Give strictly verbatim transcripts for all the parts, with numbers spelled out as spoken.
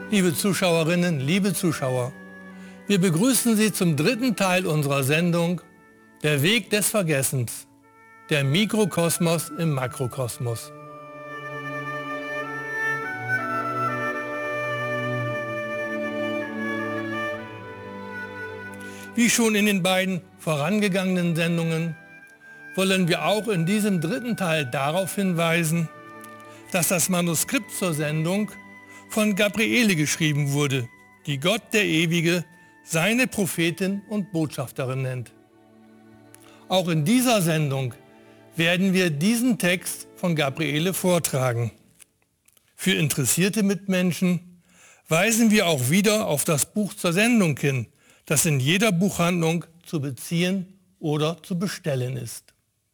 Liebe Zuschauerinnen, liebe Zuschauer, wir begrüßen Sie zum dritten Teil unserer Sendung Der Weg des Vergessens, der Mikrokosmos im Makrokosmos. Wie schon in den beiden vorangegangenen Sendungen wollen wir auch in diesem dritten Teil darauf hinweisen, dass das Manuskript zur Sendung von Gabriele geschrieben wurde, die Gott der Ewige seine Prophetin und Botschafterin nennt. Auch in dieser Sendung werden wir diesen Text von Gabriele vortragen. Für interessierte Mitmenschen weisen wir auch wieder auf das Buch zur Sendung hin, das in jeder Buchhandlung zu beziehen oder zu bestellen ist.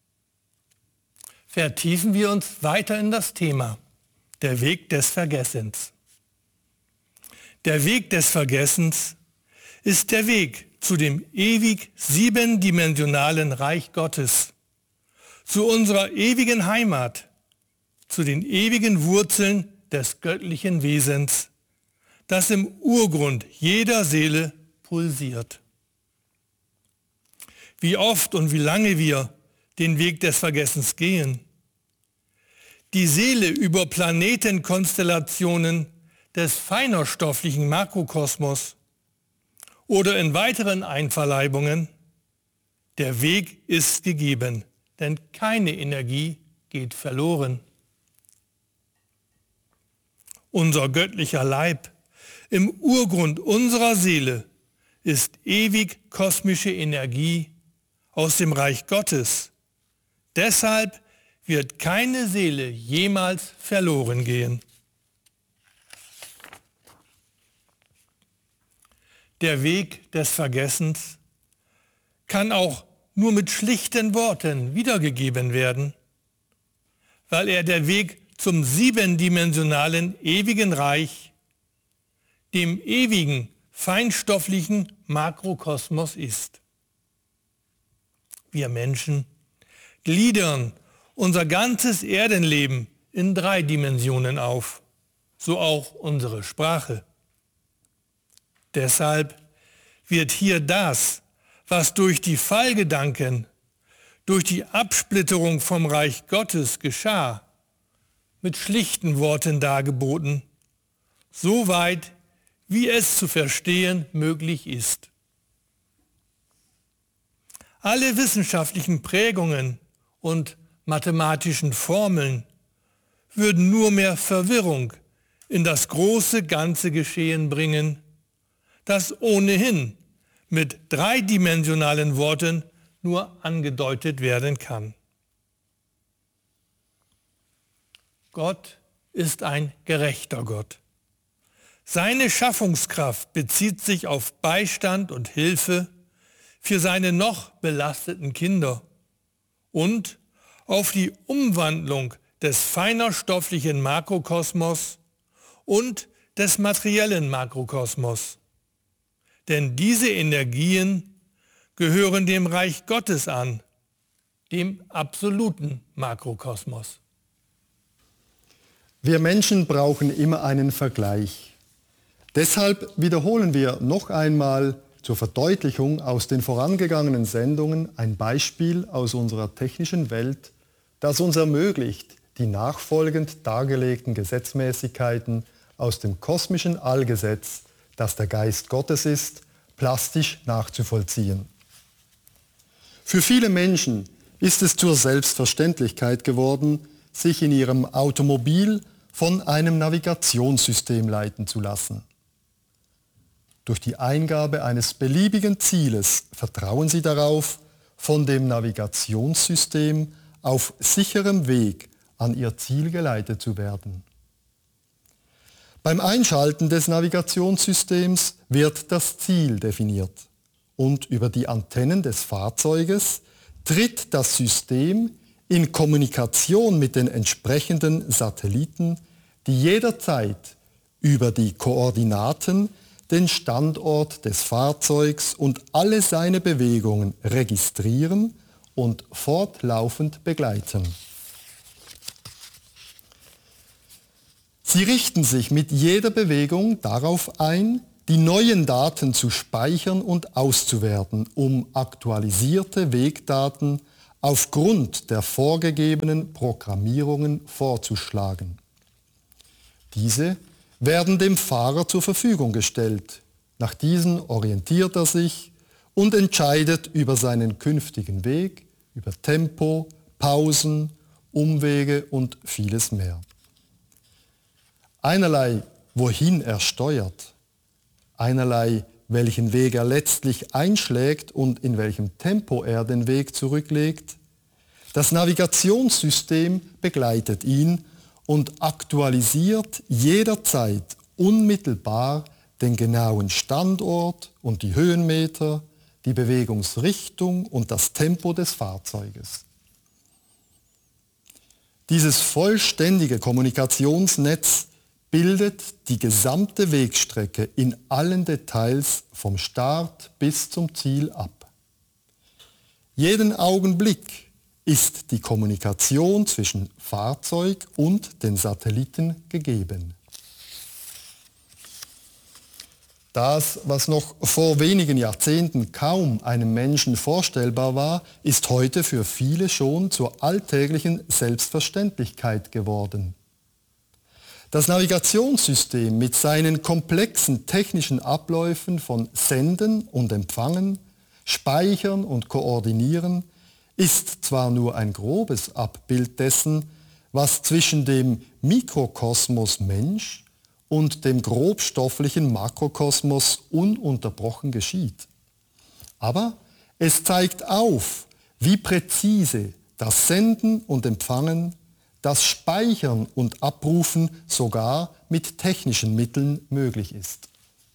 Vertiefen wir uns weiter in das Thema, der Weg des Vergessens. Der Weg des Vergessens ist der Weg zu dem ewig siebendimensionalen Reich Gottes, zu unserer ewigen Heimat, zu den ewigen Wurzeln des göttlichen Wesens, das im Urgrund jeder Seele pulsiert. Wie oft und wie lange wir den Weg des Vergessens gehen, die Seele über Planetenkonstellationen des feinerstofflichen Makrokosmos oder in weiteren Einverleibungen, der Weg ist gegeben, denn keine Energie geht verloren. Unser göttlicher Leib im Urgrund unserer Seele ist ewig kosmische Energie aus dem Reich Gottes. Deshalb wird keine Seele jemals verloren gehen. Der Weg des Vergessens kann auch nur mit schlichten Worten wiedergegeben werden, weil er der Weg zum siebendimensionalen ewigen Reich, dem ewigen feinstofflichen Makrokosmos ist. Wir Menschen gliedern unser ganzes Erdenleben in drei Dimensionen auf, so auch unsere Sprache. Deshalb wird hier das, was durch die Fallgedanken, durch die Absplitterung vom Reich Gottes geschah, mit schlichten Worten dargeboten, so weit, wie es zu verstehen möglich ist. Alle wissenschaftlichen Prägungen und mathematischen Formeln würden nur mehr Verwirrung in das große ganze Geschehen bringen, das ohnehin mit dreidimensionalen Worten nur angedeutet werden kann. Gott ist ein gerechter Gott. Seine Schaffungskraft bezieht sich auf Beistand und Hilfe für seine noch belasteten Kinder und auf die Umwandlung des feinerstofflichen Makrokosmos und des materiellen Makrokosmos. Denn diese Energien gehören dem Reich Gottes an, dem absoluten Makrokosmos. Wir Menschen brauchen immer einen Vergleich. Deshalb wiederholen wir noch einmal zur Verdeutlichung aus den vorangegangenen Sendungen ein Beispiel aus unserer technischen Welt, das uns ermöglicht, die nachfolgend dargelegten Gesetzmäßigkeiten aus dem kosmischen Allgesetz, das der Geist Gottes ist, plastisch nachzuvollziehen. Für viele Menschen ist es zur Selbstverständlichkeit geworden, sich in ihrem Automobil von einem Navigationssystem leiten zu lassen. Durch die Eingabe eines beliebigen Zieles vertrauen sie darauf, von dem Navigationssystem auf sicherem Weg an ihr Ziel geleitet zu werden. Beim Einschalten des Navigationssystems wird das Ziel definiert und über die Antennen des Fahrzeuges tritt das System in Kommunikation mit den entsprechenden Satelliten, die jederzeit über die Koordinaten den Standort des Fahrzeugs und alle seine Bewegungen registrieren und fortlaufend begleiten. Sie richten sich mit jeder Bewegung darauf ein, die neuen Daten zu speichern und auszuwerten, um aktualisierte Wegdaten aufgrund der vorgegebenen Programmierungen vorzuschlagen. Diese werden dem Fahrer zur Verfügung gestellt. Nach diesen orientiert er sich und entscheidet über seinen künftigen Weg, über Tempo, Pausen, Umwege und vieles mehr. Einerlei, wohin er steuert, einerlei, welchen Weg er letztlich einschlägt und in welchem Tempo er den Weg zurücklegt. Das Navigationssystem begleitet ihn und aktualisiert jederzeit unmittelbar den genauen Standort und die Höhenmeter, die Bewegungsrichtung und das Tempo des Fahrzeuges. Dieses vollständige Kommunikationsnetz bildet die gesamte Wegstrecke in allen Details vom Start bis zum Ziel ab. Jeden Augenblick ist die Kommunikation zwischen Fahrzeug und den Satelliten gegeben. Das, was noch vor wenigen Jahrzehnten kaum einem Menschen vorstellbar war, ist heute für viele schon zur alltäglichen Selbstverständlichkeit geworden. Das Navigationssystem mit seinen komplexen technischen Abläufen von Senden und Empfangen, Speichern und Koordinieren ist zwar nur ein grobes Abbild dessen, was zwischen dem Mikrokosmos Mensch und dem grobstofflichen Makrokosmos ununterbrochen geschieht. Aber es zeigt auf, wie präzise das Senden und Empfangen, das Speichern und Abrufen sogar mit technischen Mitteln möglich ist.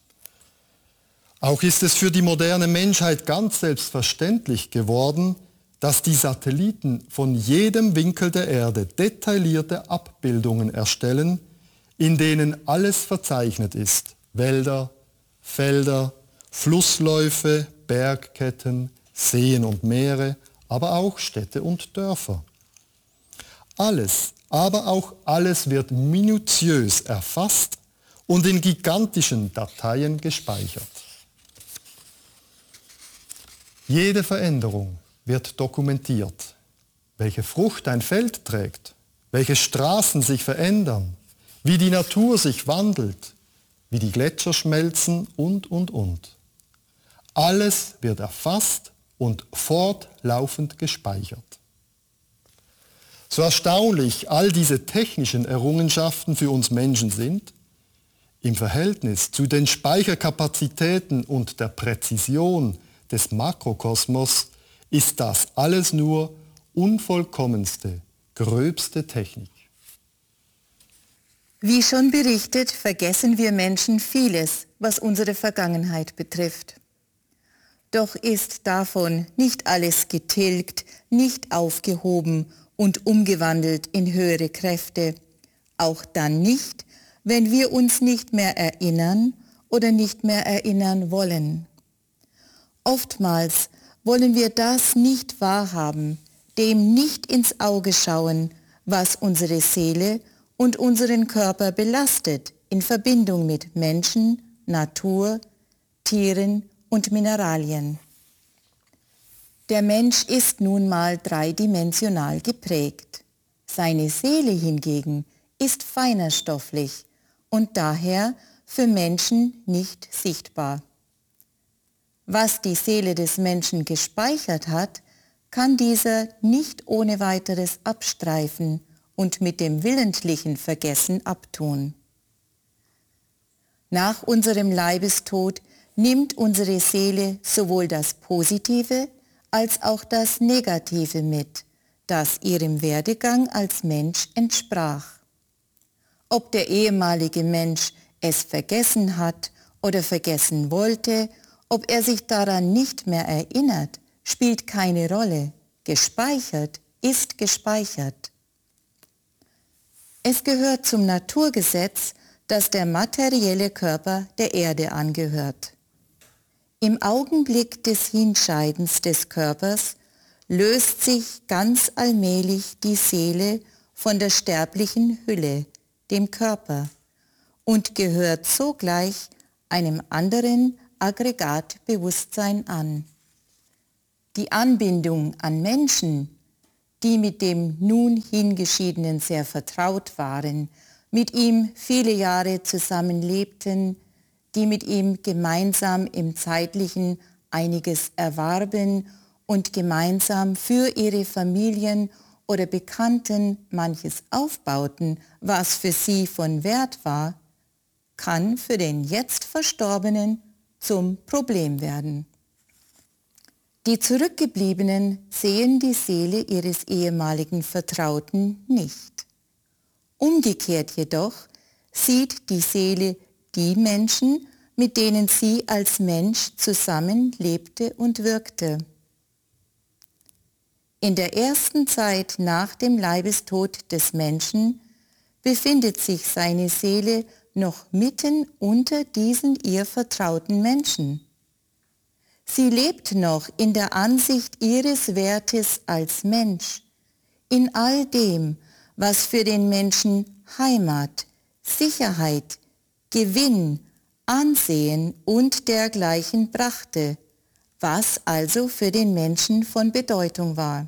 Auch ist es für die moderne Menschheit ganz selbstverständlich geworden, dass die Satelliten von jedem Winkel der Erde detaillierte Abbildungen erstellen, in denen alles verzeichnet ist: Wälder, Felder, Flussläufe, Bergketten, Seen und Meere, aber auch Städte und Dörfer. Alles, aber auch alles wird minutiös erfasst und in gigantischen Dateien gespeichert. Jede Veränderung wird dokumentiert. Welche Frucht ein Feld trägt, welche Straßen sich verändern, wie die Natur sich wandelt, wie die Gletscher schmelzen und, und, und. Alles wird erfasst und fortlaufend gespeichert. So erstaunlich all diese technischen Errungenschaften für uns Menschen sind, im Verhältnis zu den Speicherkapazitäten und der Präzision des Makrokosmos ist das alles nur unvollkommenste, gröbste Technik. Wie schon berichtet, vergessen wir Menschen vieles, was unsere Vergangenheit betrifft. Doch ist davon nicht alles getilgt, nicht aufgehoben und umgewandelt in höhere Kräfte, auch dann nicht, wenn wir uns nicht mehr erinnern oder nicht mehr erinnern wollen. Oftmals wollen wir das nicht wahrhaben, dem nicht ins Auge schauen, was unsere Seele und unseren Körper belastet in Verbindung mit Menschen, Natur, Tieren und Mineralien. Der Mensch ist nun mal dreidimensional geprägt. Seine Seele hingegen ist feinerstofflich und daher für Menschen nicht sichtbar. Was die Seele des Menschen gespeichert hat, kann dieser nicht ohne weiteres abstreifen und mit dem willentlichen Vergessen abtun. Nach unserem Leibestod nimmt unsere Seele sowohl das Positive als auch das Negative mit, das ihrem Werdegang als Mensch entsprach. Ob der ehemalige Mensch es vergessen hat oder vergessen wollte, ob er sich daran nicht mehr erinnert, spielt keine Rolle. Gespeichert ist gespeichert. Es gehört zum Naturgesetz, dass der materielle Körper der Erde angehört. Im Augenblick des Hinscheidens des Körpers löst sich ganz allmählich die Seele von der sterblichen Hülle, dem Körper, und gehört sogleich einem anderen Aggregatbewusstsein an. Die Anbindung an Menschen, die mit dem nun Hingeschiedenen sehr vertraut waren, mit ihm viele Jahre zusammenlebten, die mit ihm gemeinsam im Zeitlichen einiges erwarben und gemeinsam für ihre Familien oder Bekannten manches aufbauten, was für sie von Wert war, kann für den jetzt Verstorbenen zum Problem werden. Die Zurückgebliebenen sehen die Seele ihres ehemaligen Vertrauten nicht. Umgekehrt jedoch sieht die Seele die Menschen, mit denen sie als Mensch zusammen lebte und wirkte. In der ersten Zeit nach dem Leibestod des Menschen befindet sich seine Seele noch mitten unter diesen ihr vertrauten Menschen. Sie lebt noch in der Ansicht ihres Wertes als Mensch, in all dem, was für den Menschen Heimat, Sicherheit, Gewinn, Ansehen und dergleichen brachte, was also für den Menschen von Bedeutung war.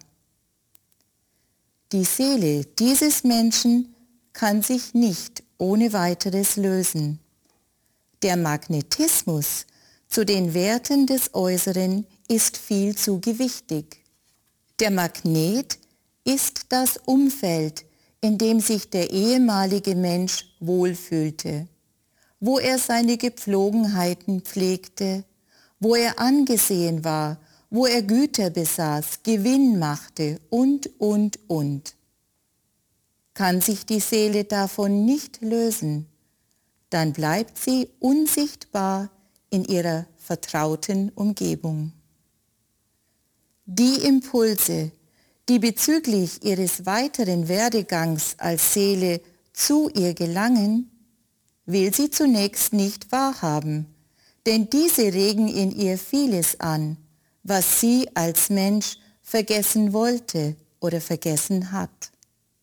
Die Seele dieses Menschen kann sich nicht ohne weiteres lösen. Der Magnetismus zu den Werten des Äußeren ist viel zu gewichtig. Der Magnet ist das Umfeld, in dem sich der ehemalige Mensch wohlfühlte, wo er seine Gepflogenheiten pflegte, wo er angesehen war, wo er Güter besaß, Gewinn machte und, und, und. Kann sich die Seele davon nicht lösen, dann bleibt sie unsichtbar in ihrer vertrauten Umgebung. Die Impulse, die bezüglich ihres weiteren Werdegangs als Seele zu ihr gelangen, will sie zunächst nicht wahrhaben, denn diese regen in ihr vieles an, was sie als Mensch vergessen wollte oder vergessen hat.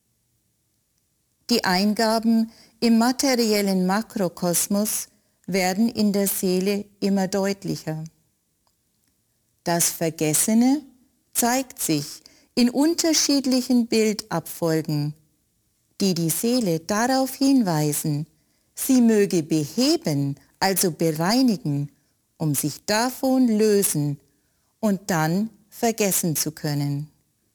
Die Eingaben im materiellen Makrokosmos werden in der Seele immer deutlicher. Das Vergessene zeigt sich in unterschiedlichen Bildabfolgen, die die Seele darauf hinweisen, sie möge beheben, also bereinigen, um sich davon lösen und dann vergessen zu können.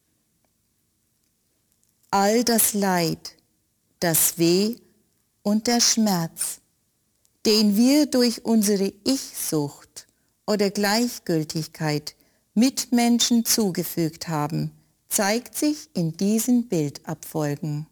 All das Leid, das Weh und der Schmerz, den wir durch unsere Ich-Sucht oder Gleichgültigkeit Mitmenschen zugefügt haben, zeigt sich in diesen Bildabfolgen.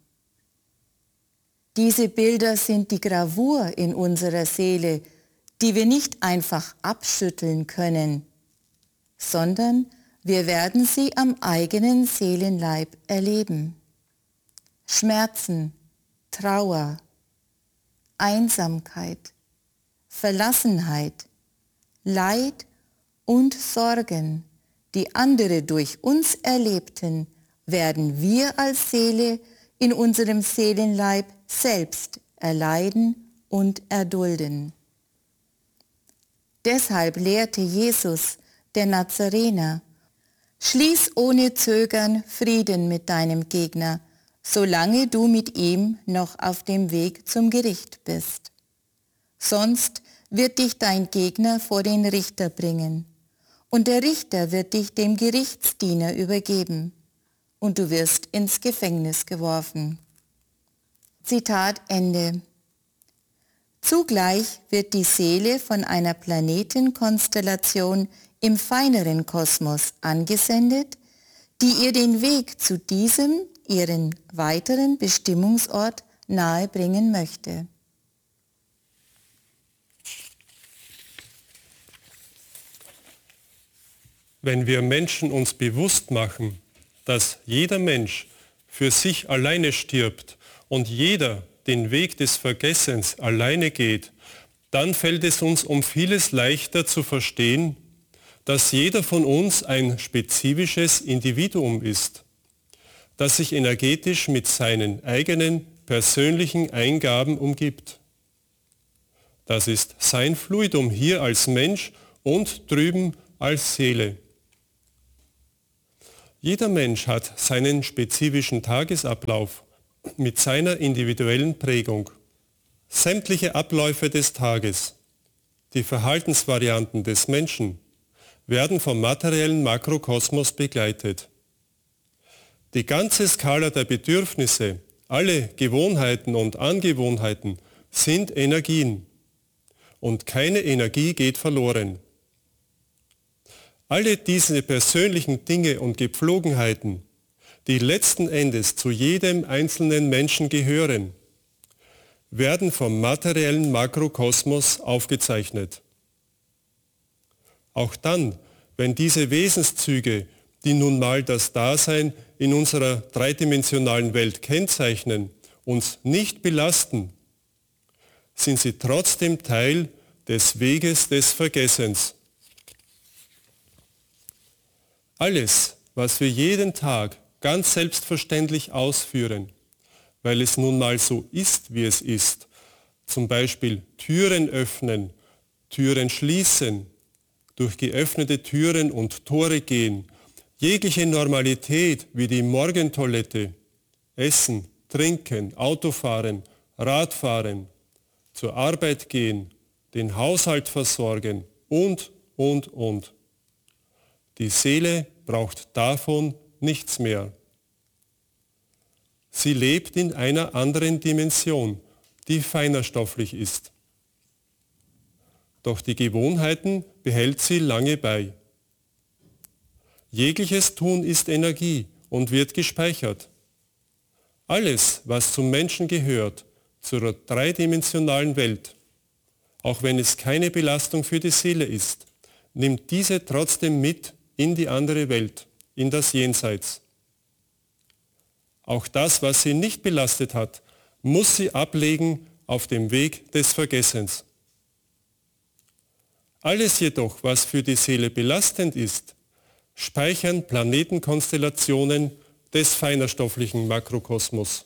Diese Bilder sind die Gravur in unserer Seele, die wir nicht einfach abschütteln können, sondern wir werden sie am eigenen Seelenleib erleben. Schmerzen, Trauer, Einsamkeit, Verlassenheit, Leid und Sorgen, die andere durch uns erlebten, werden wir als Seele in unserem Seelenleib selbst erleiden und erdulden. Deshalb lehrte Jesus, der Nazarener, schließ ohne Zögern Frieden mit deinem Gegner, solange du mit ihm noch auf dem Weg zum Gericht bist. Sonst wird dich dein Gegner vor den Richter bringen, und der Richter wird dich dem Gerichtsdiener übergeben, und du wirst ins Gefängnis geworfen. Zitat Ende. Zugleich wird die Seele von einer Planetenkonstellation im feineren Kosmos angesendet, die ihr den Weg zu diesem, ihren weiteren Bestimmungsort nahebringen möchte. Wenn wir Menschen uns bewusst machen, dass jeder Mensch für sich alleine stirbt und jeder den Weg des Vergessens alleine geht, dann fällt es uns um vieles leichter zu verstehen, dass jeder von uns ein spezifisches Individuum ist, das sich energetisch mit seinen eigenen persönlichen Eingaben umgibt. Das ist sein Fluidum hier als Mensch und drüben als Seele. Jeder Mensch hat seinen spezifischen Tagesablauf mit seiner individuellen Prägung. Sämtliche Abläufe des Tages, die Verhaltensvarianten des Menschen, werden vom materiellen Makrokosmos begleitet. Die ganze Skala der Bedürfnisse, alle Gewohnheiten und Angewohnheiten sind Energien und keine Energie geht verloren. Alle diese persönlichen Dinge und Gepflogenheiten, die letzten Endes zu jedem einzelnen Menschen gehören, werden vom materiellen Makrokosmos aufgezeichnet. Auch dann, wenn diese Wesenszüge, die nun mal das Dasein in unserer dreidimensionalen Welt kennzeichnen, uns nicht belasten, sind sie trotzdem Teil des Weges des Vergessens. Alles, was wir jeden Tag ganz selbstverständlich ausführen, weil es nun mal so ist, wie es ist, zum Beispiel Türen öffnen, Türen schließen, durch geöffnete Türen und Tore gehen, jegliche Normalität wie die Morgentoilette, Essen, Trinken, Autofahren, Radfahren, zur Arbeit gehen, den Haushalt versorgen und, und, und. Die Seele braucht davon nichts mehr. Sie lebt in einer anderen Dimension, die feinerstofflich ist. Doch die Gewohnheiten behält sie lange bei. Jegliches Tun ist Energie und wird gespeichert. Alles, was zum Menschen gehört, zur dreidimensionalen Welt, auch wenn es keine Belastung für die Seele ist, nimmt diese trotzdem mit in die andere Welt, in das Jenseits. Auch das, was sie nicht belastet hat, muss sie ablegen auf dem Weg des Vergessens. Alles jedoch, was für die Seele belastend ist, speichern Planetenkonstellationen des feinerstofflichen Makrokosmos.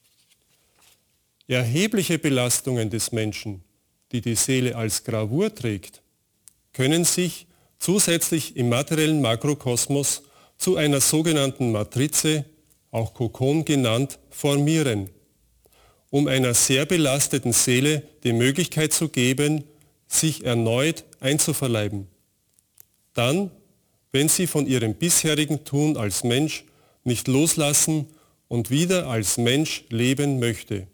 Erhebliche Belastungen des Menschen, die die Seele als Gravur trägt, können sich zusätzlich im materiellen Makrokosmos zu einer sogenannten Matrize, auch Kokon genannt, formieren, um einer sehr belasteten Seele die Möglichkeit zu geben, sich erneut einzuverleiben. Dann, wenn sie von ihrem bisherigen Tun als Mensch nicht loslassen und wieder als Mensch leben möchte.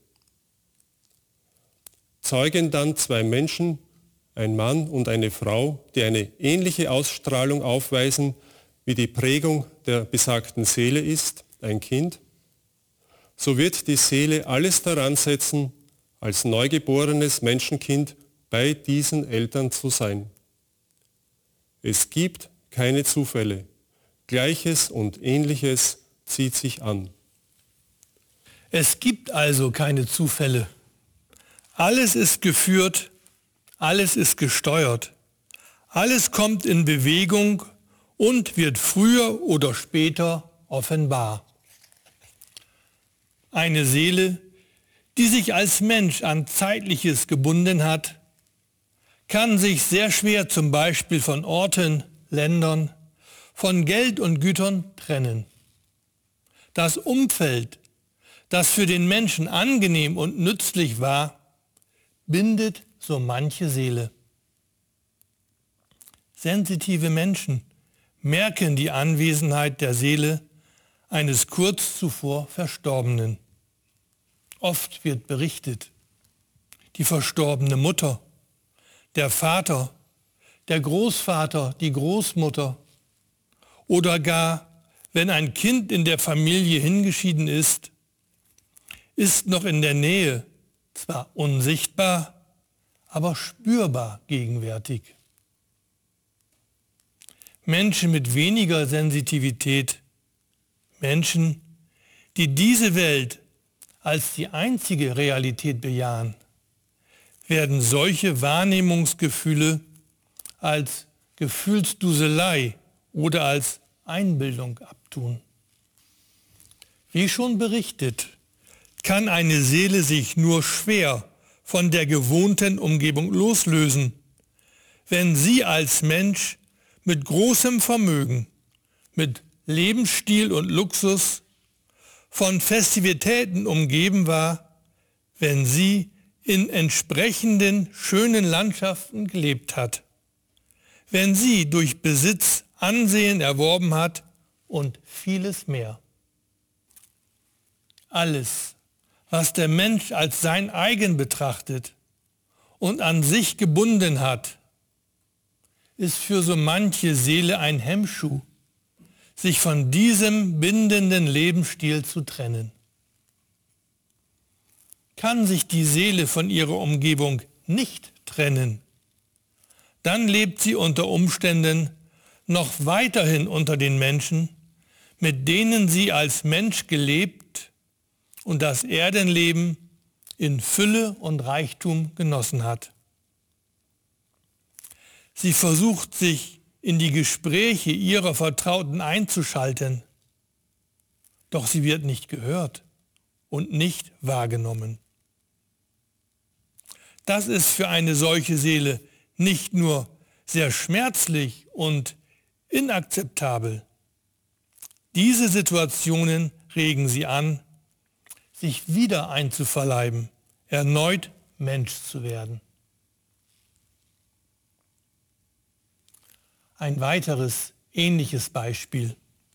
Zeugen dann zwei Menschen, ein Mann und eine Frau, die eine ähnliche Ausstrahlung aufweisen, wie die Prägung der besagten Seele ist, ein Kind, so wird die Seele alles daran setzen, als neugeborenes Menschenkind bei diesen Eltern zu sein. Es gibt keine Zufälle. Gleiches und Ähnliches zieht sich an. Es gibt also keine Zufälle. Alles ist geführt, alles ist gesteuert. Alles kommt in Bewegung und wird früher oder später offenbar. Eine Seele, die sich als Mensch an Zeitliches gebunden hat, kann sich sehr schwer zum Beispiel von Orten, Ländern, von Geld und Gütern trennen. Das Umfeld, das für den Menschen angenehm und nützlich war, bindet so manche Seele. Sensitive Menschen merken die Anwesenheit der Seele eines kurz zuvor Verstorbenen. Oft wird berichtet, die verstorbene Mutter, der Vater, der Großvater, die Großmutter oder gar, wenn ein Kind in der Familie hingeschieden ist, ist noch in der Nähe, zwar unsichtbar, aber spürbar gegenwärtig. Menschen mit weniger Sensitivität, Menschen, die diese Welt als die einzige Realität bejahen, werden solche Wahrnehmungsgefühle als Gefühlsduselei oder als Einbildung abtun. Wie schon berichtet, kann eine Seele sich nur schwer von der gewohnten Umgebung loslösen, wenn sie als Mensch mit großem Vermögen, mit Lebensstil und Luxus, von Festivitäten umgeben war, wenn sie in entsprechenden schönen Landschaften gelebt hat, wenn sie durch Besitz Ansehen erworben hat und vieles mehr. Alles, was der Mensch als sein eigen betrachtet und an sich gebunden hat, ist für so manche Seele ein Hemmschuh, sich von diesem bindenden Lebensstil zu trennen. Kann sich die Seele von ihrer Umgebung nicht trennen, dann lebt sie unter Umständen noch weiterhin unter den Menschen, mit denen sie als Mensch gelebt und das Erdenleben in Fülle und Reichtum genossen hat. Sie versucht sich in die Gespräche ihrer Vertrauten einzuschalten, doch sie wird nicht gehört und nicht wahrgenommen. Das ist für eine solche Seele nicht nur sehr schmerzlich und inakzeptabel. Diese Situationen regen sie an, sich wieder einzuverleiben, erneut Mensch zu werden. Ein weiteres ähnliches Beispiel.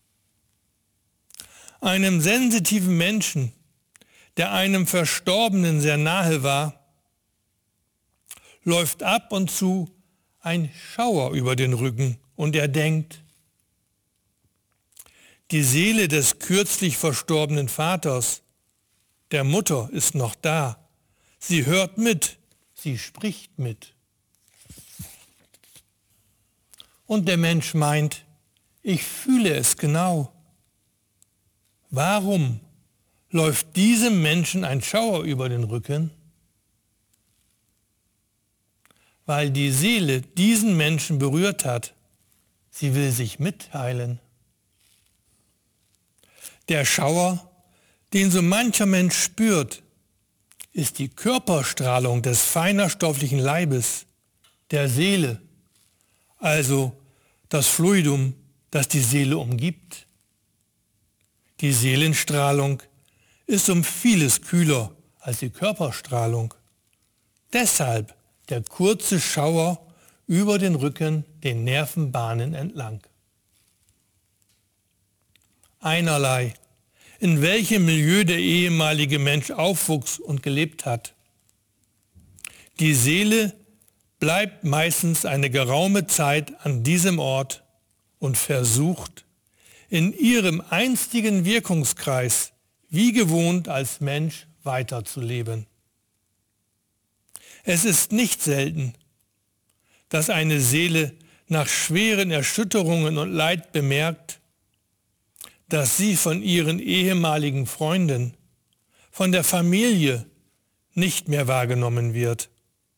Einem sensitiven Menschen, der einem Verstorbenen sehr nahe war, läuft ab und zu ein Schauer über den Rücken und er denkt, die Seele des kürzlich verstorbenen Vaters, der Mutter, ist noch da. Sie hört mit, sie spricht mit. Und der Mensch meint, ich fühle es genau. Warum läuft diesem Menschen ein Schauer über den Rücken? Weil die Seele diesen Menschen berührt hat. Sie will sich mitteilen. Der Schauer, den so mancher Mensch spürt, ist die Körperstrahlung des feinerstofflichen Leibes, der Seele, also das Fluidum, das die Seele umgibt. Die Seelenstrahlung ist um vieles kühler als die Körperstrahlung. Deshalb der kurze Schauer über den Rücken den Nervenbahnen entlang. Einerlei, in welchem Milieu der ehemalige Mensch aufwuchs und gelebt hat. Die Seele bleibt meistens eine geraume Zeit an diesem Ort und versucht, in ihrem einstigen Wirkungskreis wie gewohnt als Mensch weiterzuleben. Es ist nicht selten, dass eine Seele nach schweren Erschütterungen und Leid bemerkt, dass sie von ihren ehemaligen Freunden, von der Familie nicht mehr wahrgenommen wird.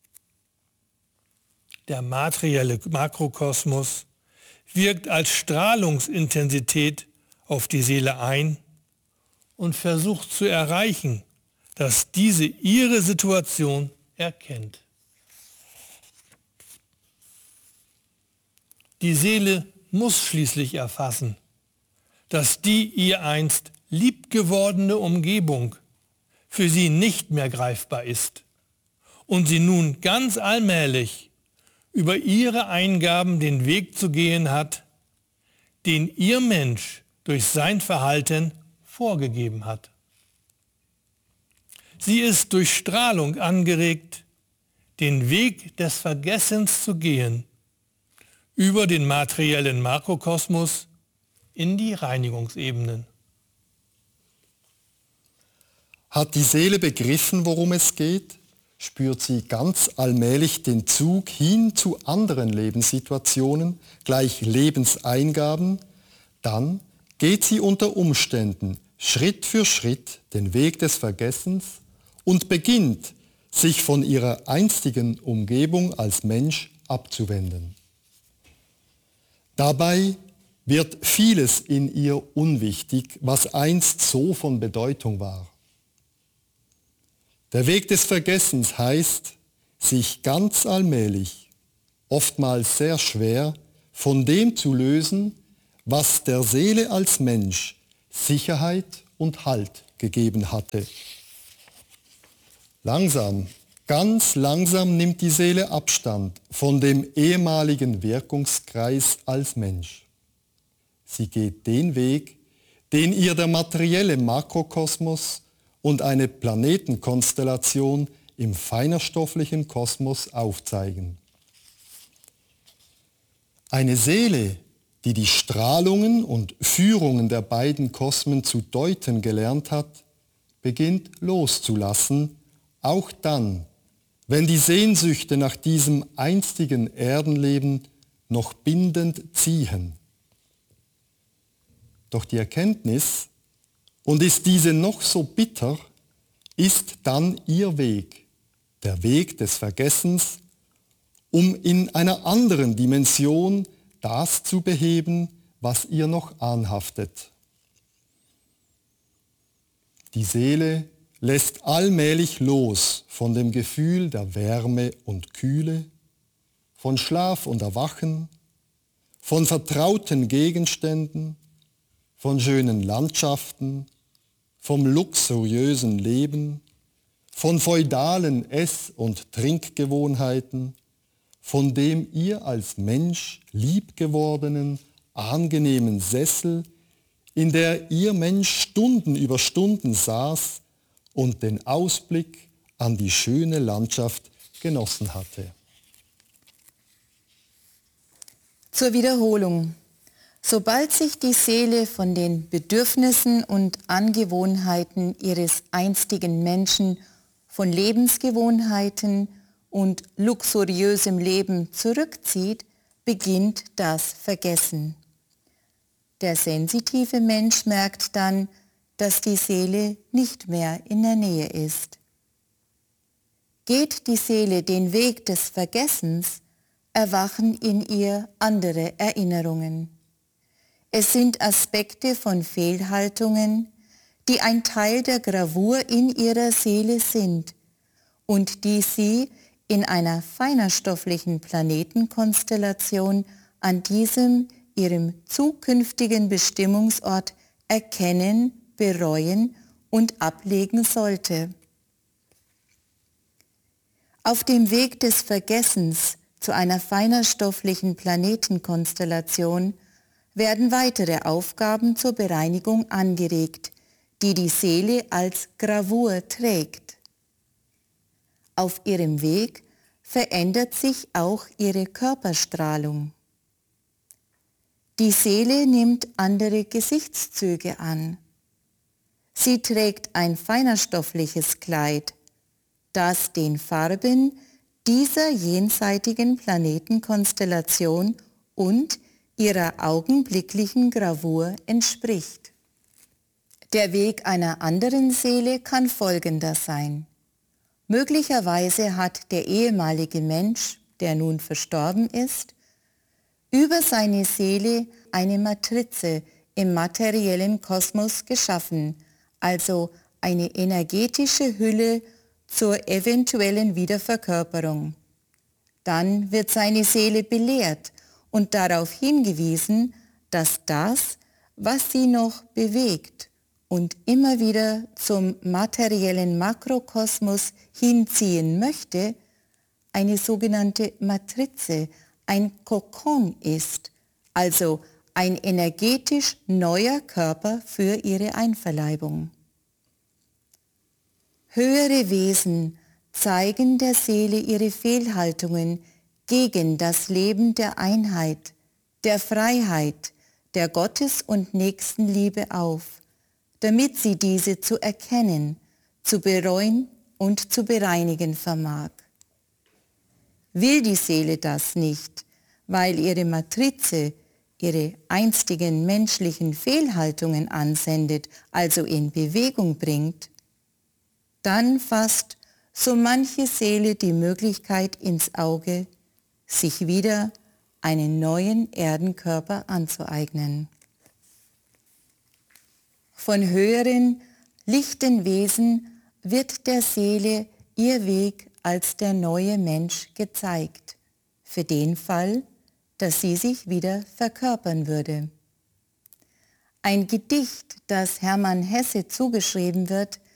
Der materielle Makrokosmos wirkt als Strahlungsintensität auf die Seele ein und versucht zu erreichen, dass diese ihre Situation erkennt. Die Seele muss schließlich erfassen, dass die ihr einst liebgewordene Umgebung für sie nicht mehr greifbar ist und sie nun ganz allmählich über ihre Eingaben den Weg zu gehen hat, den ihr Mensch durch sein Verhalten vorgegeben hat. Sie ist durch Strahlung angeregt, den Weg des Vergessens zu gehen, über den materiellen Makrokosmos in die Reinigungsebenen. Hat die Seele begriffen, worum es geht, spürt sie ganz allmählich den Zug hin zu anderen Lebenssituationen, gleich Lebenseingaben, dann geht sie unter Umständen Schritt für Schritt den Weg des Vergessens und beginnt, sich von ihrer einstigen Umgebung als Mensch abzuwenden. Dabei wird vieles in ihr unwichtig, was einst so von Bedeutung war. Der Weg des Vergessens heißt, sich ganz allmählich, oftmals sehr schwer, von dem zu lösen, was der Seele als Mensch Sicherheit und Halt gegeben hatte. Langsam, ganz langsam nimmt die Seele Abstand von dem ehemaligen Wirkungskreis als Mensch. Sie geht den Weg, den ihr der materielle Makrokosmos und eine Planetenkonstellation im feinerstofflichen Kosmos aufzeigen. Eine Seele, die die Strahlungen und Führungen der beiden Kosmen zu deuten gelernt hat, beginnt loszulassen, auch dann, wenn die Sehnsüchte nach diesem einstigen Erdenleben noch bindend ziehen. Doch die Erkenntnis, und ist diese noch so bitter, ist dann ihr Weg, der Weg des Vergessens, um in einer anderen Dimension das zu beheben, was ihr noch anhaftet. Die Seele lässt allmählich los von dem Gefühl der Wärme und Kühle, von Schlaf und Erwachen, von vertrauten Gegenständen, von schönen Landschaften, vom luxuriösen Leben, von feudalen Ess- und Trinkgewohnheiten, von dem ihr als Mensch liebgewordenen, angenehmen Sessel, in der ihr Mensch Stunden über Stunden saß und den Ausblick an die schöne Landschaft genossen hatte. Zur Wiederholung. Sobald sich die Seele von den Bedürfnissen und Angewohnheiten ihres einstigen Menschen, von Lebensgewohnheiten und luxuriösem Leben zurückzieht, beginnt das Vergessen. Der sensitive Mensch merkt dann, dass die Seele nicht mehr in der Nähe ist. Geht die Seele den Weg des Vergessens, erwachen in ihr andere Erinnerungen. Es sind Aspekte von Fehlhaltungen, die ein Teil der Gravur in ihrer Seele sind und die sie in einer feinerstofflichen Planetenkonstellation an diesem, ihrem zukünftigen Bestimmungsort erkennen, bereuen und ablegen sollte. Auf dem Weg des Vergessens zu einer feinerstofflichen Planetenkonstellation werden weitere Aufgaben zur Bereinigung angeregt, die die Seele als Gravur trägt. Auf ihrem Weg verändert sich auch ihre Körperstrahlung. Die Seele nimmt andere Gesichtszüge an. Sie trägt ein feinerstoffliches Kleid, das den Farben dieser jenseitigen Planetenkonstellation und ihrer augenblicklichen Gravur entspricht. Der Weg einer anderen Seele kann folgender sein. Möglicherweise hat der ehemalige Mensch, der nun verstorben ist, über seine Seele eine Matrize im materiellen Kosmos geschaffen, also eine energetische Hülle zur eventuellen Wiederverkörperung. Dann wird seine Seele belehrt und darauf hingewiesen, dass das, was sie noch bewegt und immer wieder zum materiellen Makrokosmos hinziehen möchte, eine sogenannte Matrize, ein Kokon ist, also ein energetisch neuer Körper für ihre Einverleibung. Höhere Wesen zeigen der Seele ihre Fehlhaltungen gegen das Leben der Einheit, der Freiheit, der Gottes- und Nächstenliebe auf, damit sie diese zu erkennen, zu bereuen und zu bereinigen vermag. Will die Seele das nicht, weil ihre Matrize ihre einstigen menschlichen Fehlhaltungen ansendet, also in Bewegung bringt, dann fasst so manche Seele die Möglichkeit ins Auge, sich wieder einen neuen Erdenkörper anzueignen. Von höheren, lichten Wesen wird der Seele ihr Weg als der neue Mensch gezeigt, für den Fall, dass sie sich wieder verkörpern würde. Ein Gedicht, das Hermann Hesse zugeschrieben wird,